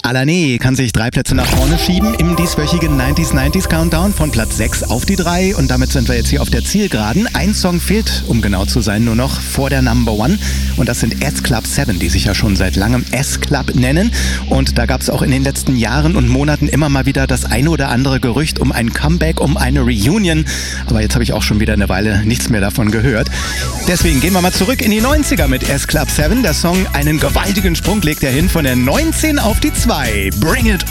Alané kann sich 3 Plätze nach vorne schieben im dieswöchigen 90s Countdown von Platz 6 auf die 3 und damit sind wir jetzt hier auf der Zielgeraden. Ein Song fehlt, um genau zu sein, nur noch vor der Number One und das sind S-Club 7, die sich ja schon seit langem S-Club nennen und da gab es auch in den letzten Jahren und Monaten immer mal wieder das eine oder andere Gerücht um ein Comeback, um eine Reunion, aber jetzt habe ich auch schon wieder eine Weile nichts mehr davon gehört. Deswegen gehen wir mal zurück in die 90er mit S-Club 7. Der Song einen gewaltigen Sprung legt er hin von der 19 auf die 2. Bring it